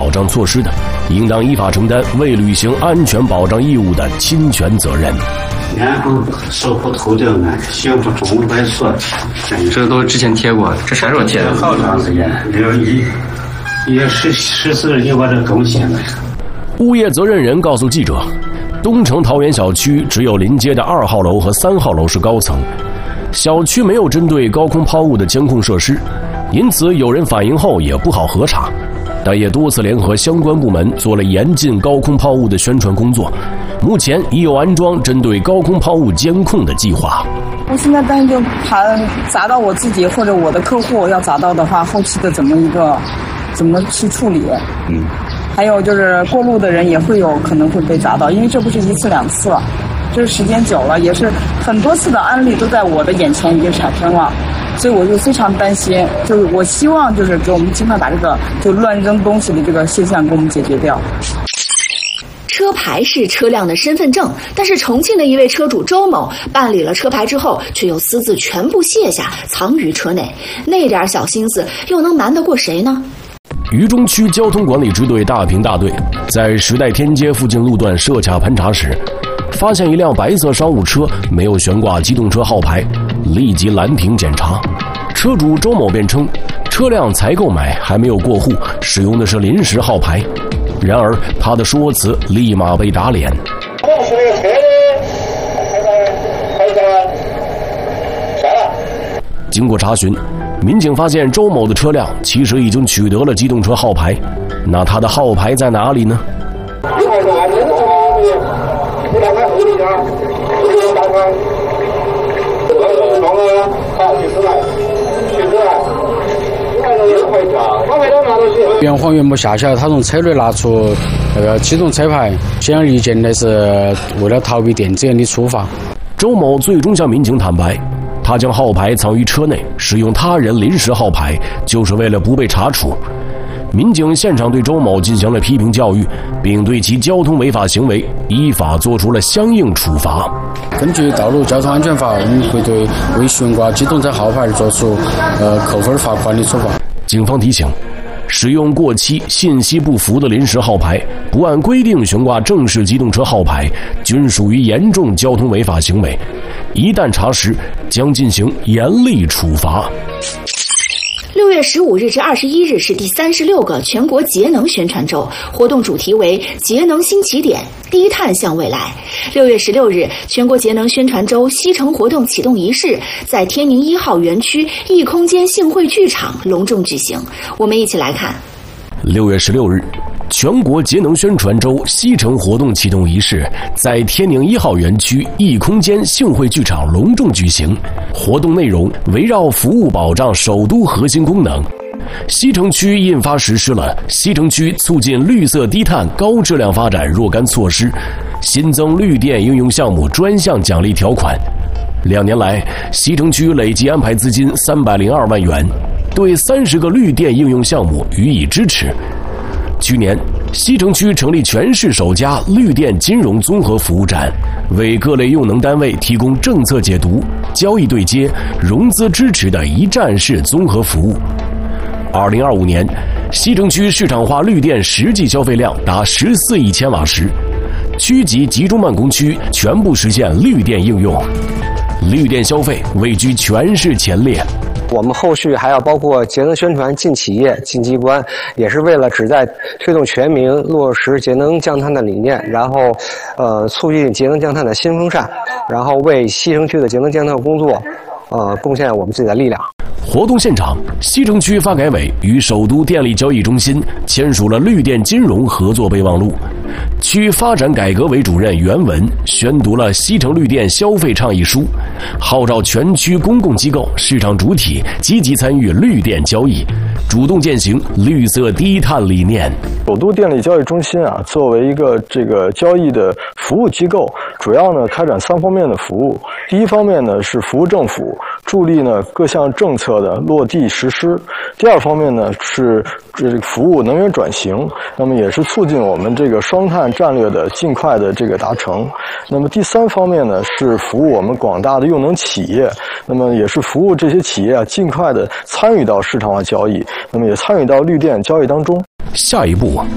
保障措施的，应当依法承担未履行安全保障义务的侵权责任。 然后守护头顶呢，刑不中外所。 这都之前贴过，这啥时候贴的？ 好长时间，也14日就把这更新了。 物业责任人告诉记者，东城桃园小区只有临街的2号楼和3号楼是高层，小区没有针对高空抛物的监控设施，因此有人反映后也不好核查，但也多次联合相关部门做了严禁高空抛物的宣传工作。目前已有安装针对高空抛物监控的计划。 我现在担心就怕砸到我自己或者我的客户，要砸到的话，后期的怎么去处理？还有就是过路的人也会有可能会被砸到，因为这不是1次2次了，这是时间久了，也是很多次的案例都在我的眼前已经产生了，所以我就非常担心，就是我希望就是给我们尽快把这个就乱扔东西的这个现象给我们解决掉。 车牌是车辆的身份证，但是重庆的一位车主周某办理了车牌之后，却又私自全部卸下，藏于车内。那点小心思又能瞒得过谁呢？ 渝中区交通管理支队大坪大队在时代天街附近路段设卡盘查时，发现一辆白色商务车没有悬挂机动车号牌，立即拦停检查。车主周某辩称，车辆才购买，还没有过户，使用的是临时号牌。然而他的说辞立马被打脸。经过查询，民警发现周某的车辆其实已经取得了机动车号牌，那他的号牌在哪里呢？ 原黄原木下校他从车内拿出那个机动车牌，显而易见的是为了逃避电子眼的处罚。 周某最终向民警坦白，他将号牌藏于车内，使用他人临时号牌，就是为了不被查处。民警现场对周某进行了批评教育，并对其交通违法行为依法作出了相应处罚。 根据《道路交通安全法》，我们会对未悬挂机动车号牌作出扣分罚款的处罚。 警方提醒，使用过期、信息不符的临时号牌，不按规定悬挂正式机动车号牌，均属于严重交通违法行为，一旦查实，将进行严厉处罚。 6月15日至21日是第36个全国节能宣传周，活动主题为节能新起点，低碳向未来。6月16日，全国节能宣传周西城活动启动仪式在天宁1号园区异空间幸汇剧场隆重举行。我们一起来看。 6月16日，全国节能宣传周西城活动启动仪式在天宁1号园区异空间幸汇剧场隆重举行。活动内容围绕服务保障首都核心功能。西城区印发实施了西城区促进绿色低碳高质量发展若干措施，新增绿电应用项目专项奖励条款。2年来，西城区累计安排资金302万元，对30个绿电应用项目予以支持。去年，西城区成立全市首家绿电金融综合服务站，为各类用能单位提供政策解读、交易对接、融资支持的一站式综合服务。2025年，西城区市场化绿电实际消费量达14亿千瓦时，区级集中办公区全部实现绿电应用，绿电消费位居全市前列。 我们后续还要包括节能宣传进企业、进机关，也是为了旨在推动全民落实节能降碳的理念，然后促进节能降碳的新风尚，然后为西城区的节能降碳工作贡献我们自己的力量。 活动现场，西城区发改委与首都电力交易中心签署了绿电金融合作备忘录。区发展改革委主任袁文宣读了西城绿电消费倡议书，号召全区公共机构、市场主体积极参与绿电交易，主动践行绿色低碳理念。 首都电力交易中心作为一个交易的服务机构，主要开展3方面的服务。第一方面是服务政府，助力各项政策的落地实施。第二方面是服务能源转型，那么也是促进我们双碳战略的尽快的达成。那么第3方面是服务我们广大的用能企业，那么也是服务这些企业尽快的参与到市场化交易，那么也参与到绿电交易当中。 下一步，